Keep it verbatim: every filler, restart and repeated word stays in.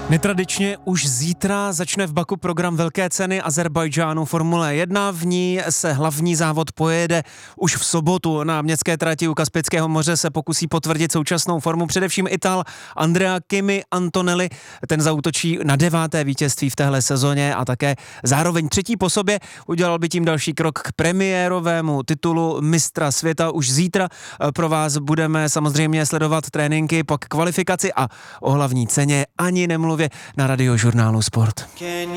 Netradičně už zítra začne v Baku program Velké ceny Azerbajdžánu Formule jedna. V ní se hlavní závod pojede už v sobotu. Na městské trati u Kaspického moře se pokusí potvrdit současnou formu především Ital Andrea Kimi Antonelli. Ten zaútočí na deváté vítězství v téhle sezóně a také zároveň třetí po sobě. Udělal by tím další krok k premiérovému titulu mistra světa. Už zítra pro vás budeme samozřejmě sledovat tréninky, pak kvalifikaci a o hlavní ceně ani nemluvě na Radiožurnálu Sport.